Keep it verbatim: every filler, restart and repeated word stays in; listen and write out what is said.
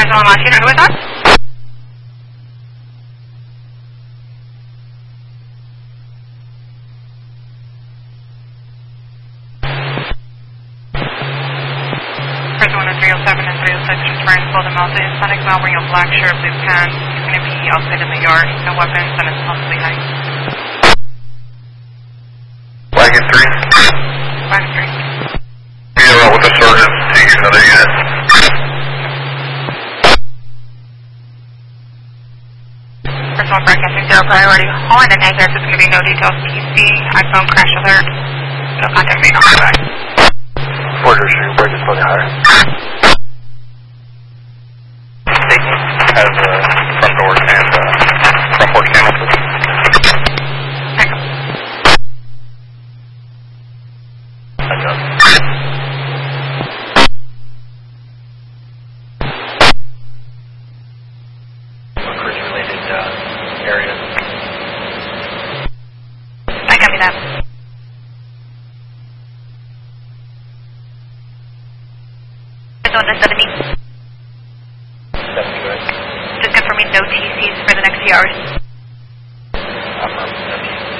Fresno and Washington, who is that? Fresno one three oh seven and three oh six, return below the mountain. Sonic Mel wearing a black shirt, blue pants. He's going to be outside in the yard, no weapons, and it's possibly high. Wagon three. Wagon three. Be around with the sergeant, take another unit. Fresno broadcasting zero priority. All in the negative, it's going to be no details. P C, iPhone crash alert. No contact made on the back. Border Street, break is slightly higher. Statement has uh, front doors and uh, front porch cameras. Thank you. Thank you. Related uh, areas. I got me that. On the seventy. seventy, right? Just confirming no T Cs for the next few hours. I'm on seventy.